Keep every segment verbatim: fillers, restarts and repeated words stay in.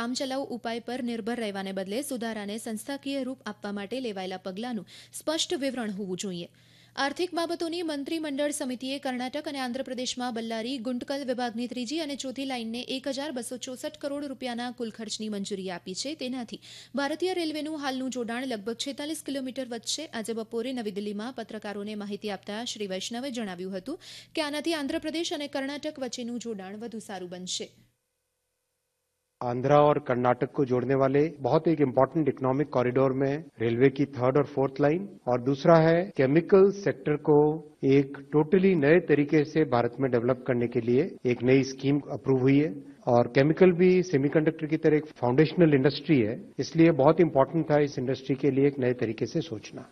કામચલાઉ ઉપાય પર નિર્ભર રહેવાને બદલે સુધારાને સંસ્થાકીય રૂપ આપવા માટે લેવાયેલા પગલાંનું સ્પષ્ટ વિવરણ હોવું જોઈએ. આર્થિક બાબતોની મંત્રીમંડળ સમિતિએ કર્ણાટક અને આંધ્રપ્રદેશમાં બલ્લારી ગુંટકલ વિભાગની ત્રીજી અને ચોથી લાઇનને એક હજાર બસો ચોસઠ કરોડ રૂપિયાના કુલ ખર્ચની મંજૂરી આપી છે. તેનાથી ભારતીય રેલવેનું હાલનું જોડાણ લગભગ છેતાલીસ કિલોમીટર વધશે. આજે બપોરે નવી દિલ્હીમાં પત્રકારોને માહિતી આપતા શ્રી વૈષ્ણવે જણાવ્યું હતું કે આનાથી આંધ્રપ્રદેશ અને કર્ણાટક વચ્ચેનું જોડાણ વધુ સારું બનશે. आंध्रा और कर्नाटक को जोड़ने वाले बहुत एक इम्पोर्टेंट इकोनॉमिक कॉरिडोर में रेलवे की थर्ड और फोर्थ लाइन और दूसरा है केमिकल सेक्टर को एक टोटली नए तरीके से भारत में डेवलप करने के लिए एक नई स्कीम अप्रूव हुई है और केमिकल भी सेमीकंडक्टर की तरह एक फाउंडेशनल इंडस्ट्री है, इसलिए बहुत इंपॉर्टेंट था इस इंडस्ट्री के लिए एक नए तरीके से सोचना.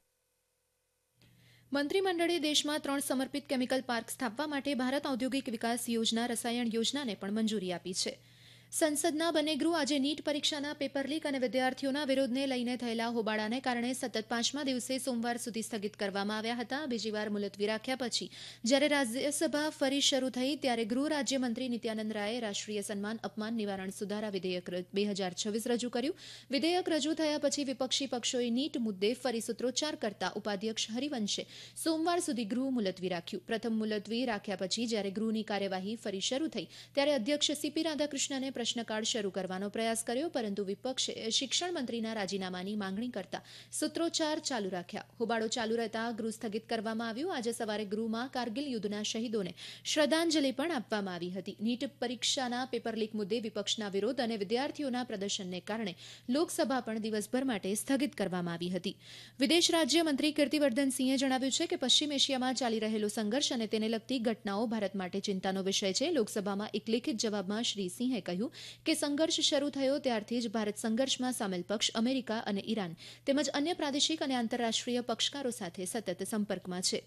મંત્રીમંડળે દેશમાં ત્રણ સમર્પિત કેમિકલ પાર્ક સ્થાપવા માટે ભારત ઔદ્યોગિક વિકાસ યોજના રસાયણ યોજનાને પણ મંજૂરી આપી છે. સંસદના બંને ગૃહ આજે નીટ પરીક્ષાના પેપર લીક અને વિદ્યાર્થીઓના વિરોધને લઈને થયેલા હોબાળાને કારણે સતત પાંચમા દિવસે સોમવાર સુધી સ્થગિત કરવામાં આવ્યા હતા. બીજી વાર મુલતવી રાખ્યા પછી જ્યારે રાજ્યસભા ફરી શરૂ થઈ ત્યારે ગૃહ રાજ્યમંત્રી નિત્યાનંદ રાયે રાષ્ટ્રીય સન્માન અપમાન નિવારણ સુધારા વિધેયક બે હજાર છવ્વીસ રજૂ કર્યું. વિધેયક રજૂ થયા પછી વિપક્ષી પક્ષોએ નીટ મુદ્દે ફરી સૂત્રોચ્ચાર કરતા ઉપાધ્યક્ષ હરિવંશે સોમવાર સુધી ગૃહ મુલતવી રાખ્યું. પ્રથમ મુલતવી રાખ્યા પછી જ્યારે ગૃહની કાર્યવાહી ફરી શરૂ થઈ ત્યારે અધ્યક્ષ સીપી રાધાકૃષ્ણને પ્રશ્નકાળ શરૂ કરવાનો પ્રયાસ કર્યો, પરંતુ વિપક્ષે શિક્ષણ મંત્રીના રાજીનામાની માંગણી કરતા સૂત્રોચ્ચાર ચાલુ રાખ્યા. હોબાળો ચાલુ રહેતા ગૃહ સ્થગિત કરવામાં આવ્યું. આજે સવારે ગૃહમાં કારગિલ યુદ્ધના શહીદોને શ્રદ્ધાંજલિ પણ આપવામાં આવી હતી. નીટ પરીક્ષાના પેપર લીક મુદ્દે વિપક્ષના વિરોધ અને વિદ્યાર્થીઓના પ્રદર્શનને કારણે લોકસભા પણ દિવસભર માટે સ્થગિત કરવામાં આવી હતી. વિદેશ રાજ્યમંત્રી કીર્તિવર્ધનસિંહે જણાવ્યું છે કે પશ્ચિમ એશિયામાં ચાલી રહેલો સંઘર્ષ અને તેને લગતી ઘટનાઓ ભારત માટે ચિંતાનો વિષય છે. લોકસભામાં એક લેખિત જવાબમાં શ્રી સિંહે કહ્યું કે સંઘર્ષ શરૂ થયો ત્યારથી જ ભારત સંઘર્ષમાં સામેલ પક્ષ અમેરિકા અને ઈરાન તેમજ અન્ય પ્રાદેશિક અને આંતરરાષ્ટ્રીય પક્ષકારો સાથે સતત સંપર્કમાં છે.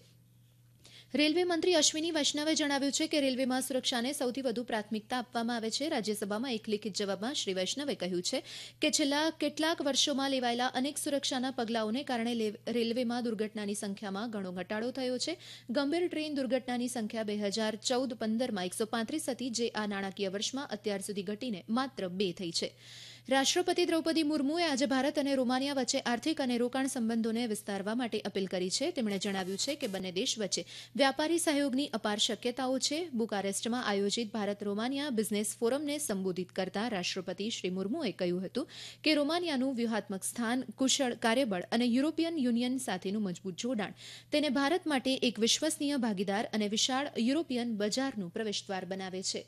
રેલવે મંત્રી અશ્વિની વૈષ્ણવે જણાવ્યું છે કે રેલવેમાં સુરક્ષાને સૌથી વધુ પ્રાથમિકતા આપવામાં આવે છે. રાજ્યસભામાં એક લેખિત જવાબમાં શ્રી વૈષ્ણવે કહ્યું છે કે છેલ્લા કેટલાક વર્ષોમાં લેવાયેલા અનેક સુરક્ષાના પગલાઓને કારણે રેલવેમાં દુર્ઘટનાની સંખ્યામાં ઘણો ઘટાડો થયો છે. ગંભીર ટ્રેન દુર્ઘટનાની સંખ્યા બે હજાર ચૌદ પંદરમાં એકસો પાંત્રીસ હતી, જે આ નાણાકીય વર્ષમાં અત્યાર સુધી ઘટીને માત્ર બે થઈ છે. રાષ્ટ્રપતિ દ્રૌપદી મુર્મુએ આજે ભારત અને રોમાનિયા વચ્ચે આર્થિક અને રોકાણ સંબંધોને વિસ્તારવા માટે અપીલ કરી છે. તેમણે જણાવ્યું છે કે બંને દેશ વચ્ચે વ્યાપારી સહયોગની અપાર શક્યતાઓ છે. બુકારેસ્ટમાં આયોજિત ભારત રોમાનિયા બિઝનેસ ફોરમને સંબોધિત કરતા રાષ્ટ્રપતિ શ્રી મુર્મુએ કહ્યું હતું કે રોમાનિયાનું વ્યૂહાત્મક સ્થાન, કુશળ કાર્યબળ અને યુરોપિયન યુનિયન સાથેનું મજબૂત જોડાણ તેને ભારત માટે એક વિશ્વસનીય ભાગીદાર અને વિશાળ યુરોપિયન બજારનું પ્રવેશદ્વાર બનાવે છે.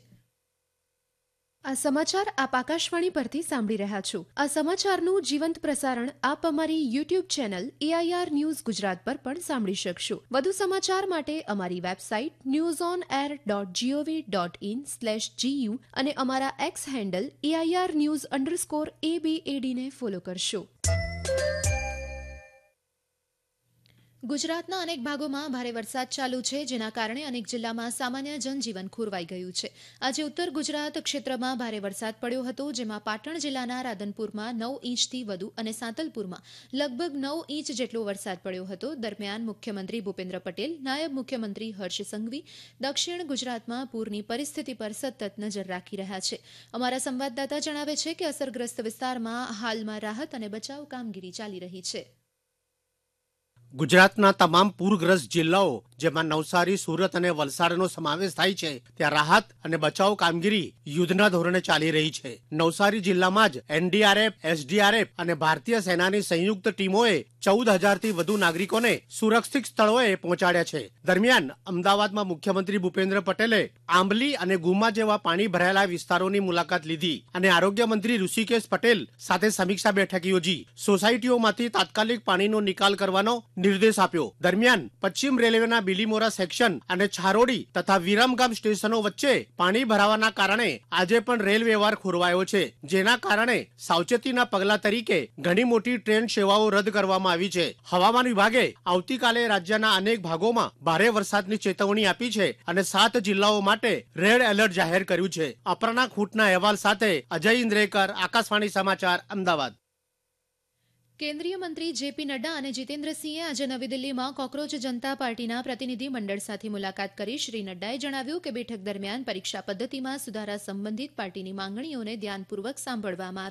આ સમાચાર આપ આકાશવાણી પરથી સાંભળી રહ્યા છો. આ સમાચારનું જીવંત પ્રસારણ આપ અમારી YouTube channel AIR news Gujarat પર પણ સાંભળી શકશો. વધુ સમાચાર માટે અમારી website news on air dot GOV dot in slash GU અને અમારા x handle AIR news underscore એબીએડીને follow કરશો. ગુજરાતના અનેક ભાગોમાં ભારે વરસાદ ચાલુ છે, જેના કારણે અનેક જિલ્લામાં સામાન્ય જનજીવન ખોરવાઈ ગયું છે. આજે ઉત્તર ગુજરાત ક્ષેત્રમાં ભારે વરસાદ પડ્યો હતો, જેમાં પાટણ જિલ્લાના રાધનપુરમાં નવ ઇંચથી વધુ અને સાંતલપુરમાં લગભગ નવ ઇંચ જેટલો વરસાદ પડ્યો હતો. દરમિયાન મુખ્યમંત્રી ભૂપેન્દ્ર પટેલ, નાયબ મુખ્યમંત્રી હર્ષ સંઘવી દક્ષિણ ગુજરાતમાં પૂરની પરિસ્થિતિ પર સતત નજર રાખી રહ્યા છે. અમારા સંવાદદાતા જણાવે છે કે અસરગ્રસ્ત વિસ્તારમાં હાલમાં રાહત અને બચાવ કામગીરી ચાલી રહી છે. ગુજરાતના તમામ પૂરગ્રસ્ત જિલ્લાઓ, જેમાં નવસારી, સુરત અને વલસાડનો સમાવેશ થાય છે, ત્યાં રાહત અને બચાવ કામગીરી યુદ્ધના ધોરણે ચાલી રહી છે. નવસારી જિલ્લામાં જ એનડીઆરએફ, એસડીઆરએફ અને ભારતીય સેનાની સંયુક્ત ટીમોએ ચૌદ હજારથી વધુ નાગરિકોને સુરક્ષિત સ્થળોએ પહોંચાડ્યા છે. દરમિયાન અમદાવાદમાં મુખ્યમંત્રી ભૂપેન્દ્ર પટેલે આંબલી અને ગુમા જેવા પાણી ભરાયેલા વિસ્તારોની મુલાકાત લીધી અને આરોગ્ય મંત્રી ઋષિકેશ પટેલ સાથે સમીક્ષા બેઠક યોજી સોસાયટીઓમાંથી તાત્કાલિક પાણીનો નિકાલ કરવાનો નિર્દેશ આપ્યો. દરમિયાન પશ્ચિમ રેલવેના બિલીમોરા સેક્શન અને છારોડી તથા વિરમગામ સ્ટેશનો વચ્ચે પાણી ભરાવાના કારણે આજે પણ રેલ વ્યવહાર ખોરવાયો છે, જેના કારણે સાવચેતીના પગલા તરીકે ઘણી મોટી ટ્રેન સેવાઓ રદ કરવામાં આવી છે. હવામાન વિભાગે આવતીકાલે રાજ્યના અનેક ભાગોમાં ભારે વરસાદની ચેતવણી આપી છે અને સાત જિલ્લાઓ માટે રેડ એલર્ટ જાહેર કર્યું છે. અપર્ણા ખૂંટના અહેવાલ સાથે અજય ઇન્દ્રેકર, આકાશવાણી સમાચાર, અમદાવાદ. કેન્દ્રીય મંત્રી જેપી નડ્ડા અને જીતેન્દ્રસિંહે આજે નવી દિલ્હીમાં કોકરોચ જનતા પાર્ટીના પ્રતિનિધિ મંડળ સાથે મુલાકાત કરી. શ્રી નડ્ડાએ જણાવ્યું કે બેઠક દરમિયાન પરીક્ષા પદ્ધતિમાં સુધારા સંબંધિત પાર્ટીની માંગણીઓને ધ્યાનપૂર્વક સાંભળવામાં